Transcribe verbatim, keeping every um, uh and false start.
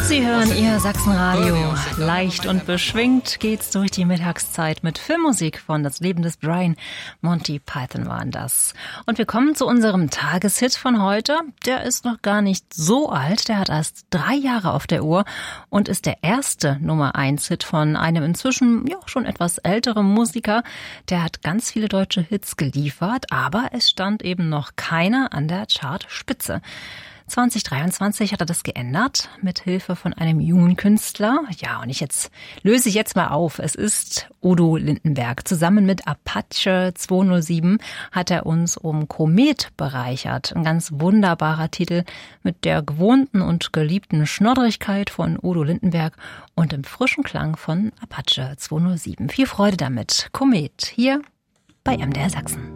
Sie hören Ihr Sachsenradio. Leicht und beschwingt geht's durch die Mittagszeit mit Filmmusik von Das Leben des Brian. Monty Python waren das. Und wir kommen zu unserem Tageshit von heute. Der ist noch gar nicht so alt. Der hat erst drei Jahre auf der Uhr und ist der erste Nummer eins Hit von einem inzwischen ja schon etwas älteren Musiker. Der hat ganz viele deutsche Hits geliefert, aber es stand eben noch keiner an der Chartspitze. zwanzig dreiundzwanzig hat er das geändert, mit Hilfe von einem jungen Künstler. Ja, und ich jetzt löse ich jetzt mal auf. Es ist Udo Lindenberg. Zusammen mit Apache zweihundertsieben hat er uns um Komet bereichert. Ein ganz wunderbarer Titel mit der gewohnten und geliebten Schnoddrigkeit von Udo Lindenberg und dem frischen Klang von Apache zweihundertsieben. Viel Freude damit. Komet hier bei M D R Sachsen.